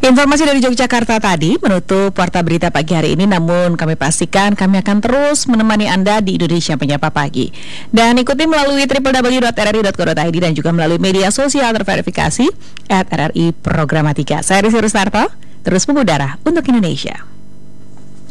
Informasi dari Yogyakarta tadi menutup Warta Berita pagi hari ini, namun kami pastikan kami akan terus menemani Anda di Indonesia Menyapa Pagi. Dan ikuti melalui www.rri.co.id dan juga melalui media sosial terverifikasi @RRI Programatika. Saya Rizky Rustarto, terus mengudara untuk Indonesia.